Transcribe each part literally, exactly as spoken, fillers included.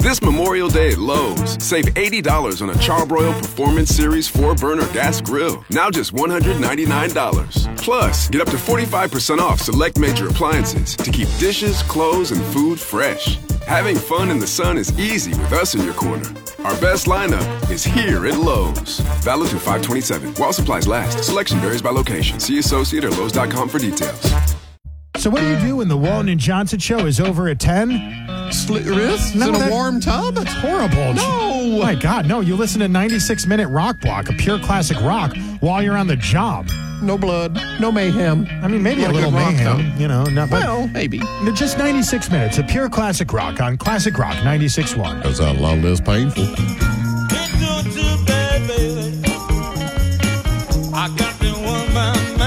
This Memorial Day at Lowe's, save eighty dollars on a Charbroil Performance Series four burner gas grill. Now just one hundred ninety-nine dollars. Plus, get up to forty-five percent off select major appliances to keep dishes, clothes, and food fresh. Having fun in the sun is easy with us in your corner. Our best lineup is here at Lowe's. Valid through five twenty-seven. While supplies last. Selection varies by location. See associate or Lowe's dot com for details. So what do you do when the Walton and Johnson show is over at ten? Slit your wrists in a warm tub? That's horrible. No. Oh, my God, no. You listen to ninety-six minute rock block, a pure classic rock, while you're on the job. No blood, no mayhem. I mean, maybe Not a a little good rock, mayhem, though. you know. Not, but Well, maybe. just ninety-six minutes, a pure classic rock on Classic Rock ninety-six point one. Goes out a lot less painful. I got the one by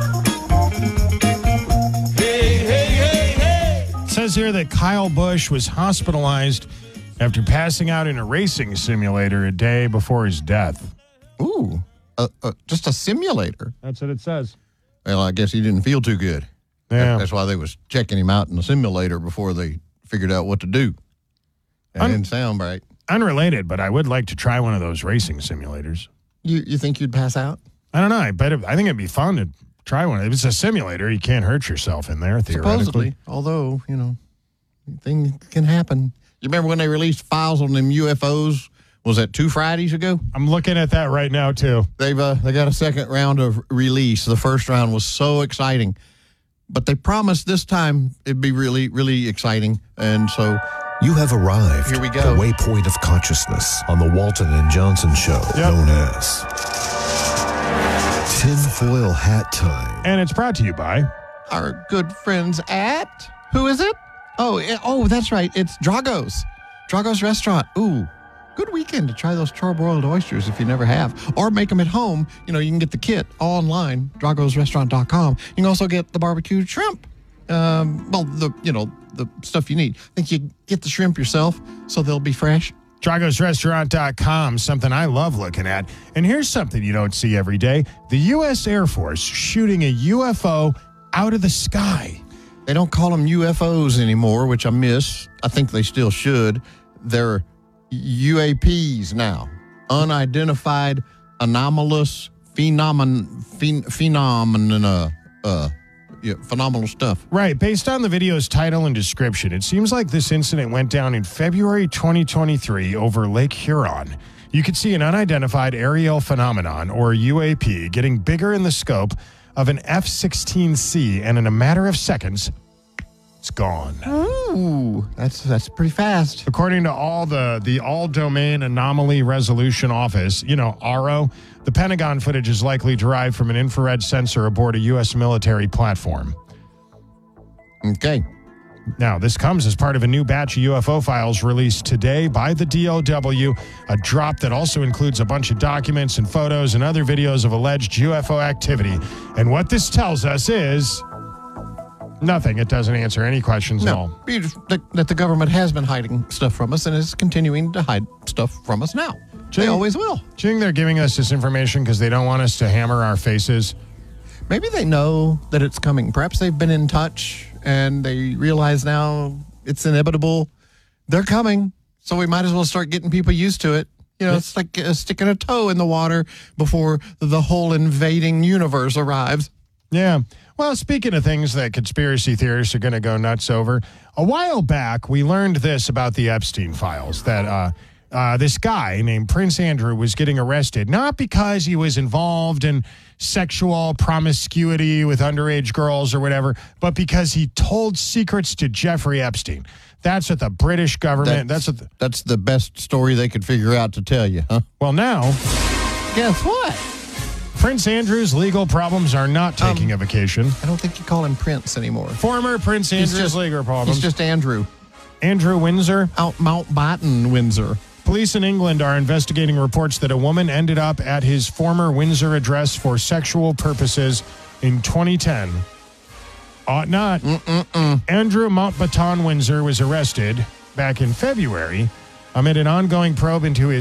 mine. Hey, hey, hey, hey. It says here that Kyle Busch was hospitalized after passing out in a racing simulator a day before his death. Ooh, uh, uh, just a simulator. That's what it says. Well, I guess he didn't feel too good. Yeah. That's why they was checking him out in the simulator before they figured out what to do. That Un- didn't sound right. Unrelated, but I would like to try one of those racing simulators. You you think you'd pass out? I don't know. I bet it, I think it'd be fun to try one. If it's a simulator, you can't hurt yourself in there, theoretically. Supposedly, although, you know, things can happen. You remember when they released files on them U F Os? Was that two Fridays ago? I'm looking at that right now, too. They've uh, they got a second round of release. The first round was so exciting, but they promised this time it'd be really, really exciting. And so You have arrived Here we go. at the waypoint of consciousness on the Walton and Johnson show, Yep. known as Tinfoil Hat Time. And it's brought to you by... our good friends at, who is it? Oh, eh, oh, that's right. It's Drago's. Drago's Restaurant. Ooh, good weekend to try those charbroiled oysters if you never have. Or make them at home. You know, you can get the kit online, dragos restaurant dot com. You can also get the barbecued shrimp. Um, well, the, you know, the stuff you need. I think you get the shrimp yourself so they'll be fresh. Dragos Restaurant dot com, something I love looking at. And here's something you don't see every day. The U S Air Force shooting a U F O out of the sky. They don't call them U F Os anymore, which I miss. I think they still should. They're U A Ps now. Unidentified anomalous phenomenon, phen- phenomena, uh, yeah, phenomenal stuff. Right. Based on the video's title and description, it seems like this incident went down in February twenty twenty-three over Lake Huron. You could see an unidentified aerial phenomenon, or U A P, getting bigger in the scope of an F sixteen C, and in a matter of seconds, it's gone. Ooh, that's that's pretty fast. According to all the the All Domain Anomaly Resolution Office, you know, A R O, the Pentagon footage is likely derived from an infrared sensor aboard a U S military platform. Okay. Now, this comes as part of a new batch of U F O files released today by the D O W, a drop that also includes a bunch of documents and photos and other videos of alleged U F O activity. And what this tells us is nothing. It doesn't answer any questions at all. No, you just- that, that the government has been hiding stuff from us and is continuing to hide stuff from us now. They Jay- always will. Do you think they're giving us this information because they don't want us to hammer our faces? Maybe they know that it's coming. Perhaps they've been in touch and they realize now it's inevitable. They're coming, so we might as well start getting people used to it. You know, it's like uh, sticking a toe in the water before the whole invading universe arrives. Yeah. Well, speaking of things that conspiracy theorists are going to go nuts over, a while back we learned this about the Epstein files, that uh, uh, this guy named Prince Andrew was getting arrested, not because he was involved in sexual promiscuity with underage girls or whatever, but because he told secrets to Jeffrey Epstein. That's what the British government, that's, That's, what the, that's the best story they could figure out to tell you, huh? well, now Guess what? Prince Andrew's legal problems are not taking Um, a vacation. I don't think you call him Prince anymore. Former Prince Andrew's just- legal problems. He's just Andrew. Andrew Windsor. Out Mountbatten, Windsor. Police in England are investigating reports that a woman ended up at his former Windsor address for sexual purposes in twenty ten. Ought not. Mm-mm-mm. Andrew Mountbatten Windsor was arrested back in February amid an ongoing probe into his